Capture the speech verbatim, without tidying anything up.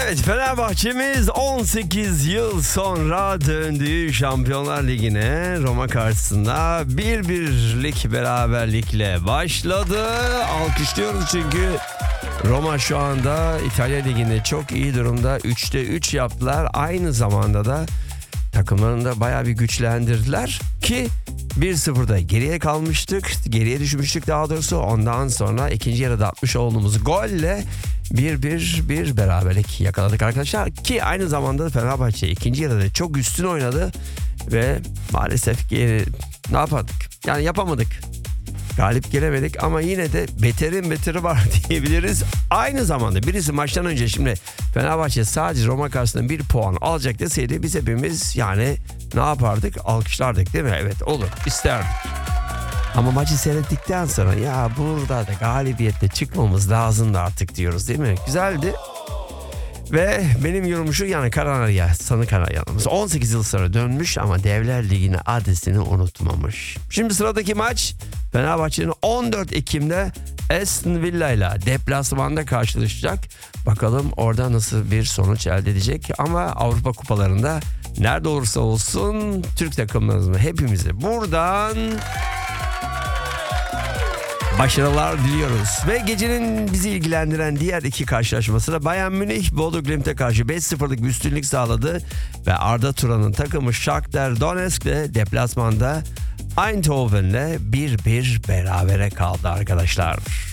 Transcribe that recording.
Evet, Fenerbahçe'miz on sekiz yıl sonra döndüğü Şampiyonlar Ligi'ne Roma karşısında bir birlik beraberlikle başladı. Alkışlıyoruz çünkü Roma şu anda İtalya Ligi'nde çok iyi durumda. üçte üç yaptılar. Aynı zamanda da takımlarını da bayağı bir güçlendirdiler ki bir sıfırda geriye kalmıştık. Geriye düşmüştük daha doğrusu. Ondan sonra ikinci yarıda atmış olduğumuz golle bir bir bir beraberlik yakaladık arkadaşlar. Ki aynı zamanda Fenerbahçe ikinci yarıda çok üstün oynadı. Ve maalesef ki ne yapamadık? Yani yapamadık. Galip gelemedik ama yine de beterin beteri var diyebiliriz. Aynı zamanda birisi maçtan önce şimdi Fenerbahçe sadece Roma karşısında bir puan alacak deseydi biz hepimiz yani ne yapardık? Alkışlardık değil mi? Evet, olur, isterdik. Ama maçı seyrettikten sonra ya burada da galibiyetle çıkmamız lazımdı artık diyoruz değil mi? Güzeldi. Ve benim yorumum şu, yani Kanarya, Sanı Kanarya'mız on sekiz yıl sonra dönmüş ama Devler Ligi'nin adresini unutmamış. Şimdi sıradaki maç Fenerbahçe'nin on dört Ekim'de Aston Villa ile deplasmanda karşılaşacak. Bakalım orada nasıl bir sonuç elde edecek. Ama Avrupa kupalarında nerede olursa olsun Türk takımlarımız hepimize buradan başarılar diliyoruz. Ve gecenin bizi ilgilendiren diğer iki karşılaşması da Bayern Münih Bodo Glimt'e karşı beş sıfırlık bir üstünlük sağladı. Ve Arda Turan'ın takımı Shakhtar Donetsk'le deplasmanda Eindhoven'le bir bir berabere kaldı arkadaşlar.